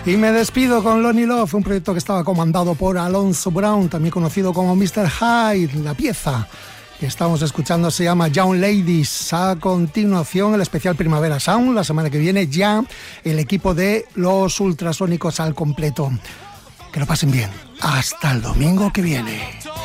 Y me despido con Lonely Love, un proyecto que estaba comandado por Alonso Brown, también conocido como Mr. Hyde. La pieza que estamos escuchando se llama Young Ladies. A continuación, el especial Primavera Sound. La semana que viene ya el equipo de los Ultrasónicos al completo. Que lo pasen bien. Hasta el domingo que viene.